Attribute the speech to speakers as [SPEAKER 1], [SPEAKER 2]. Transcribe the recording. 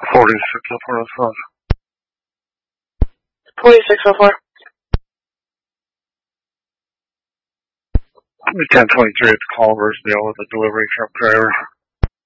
[SPEAKER 1] 4604.
[SPEAKER 2] 4604.
[SPEAKER 1] 1023 at the Culver's deal with the delivery truck driver.